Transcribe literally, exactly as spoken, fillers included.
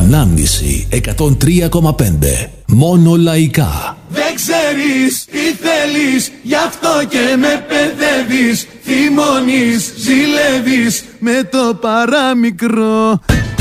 Ανάμνηση εκατόν τρία κόμμα πέντε. Μόνο λαϊκά. Δεν ξέρεις τι θέλεις, γι' αυτό και με παιδεύεις. Θυμώνεις, ζηλεύεις με το παραμικρό.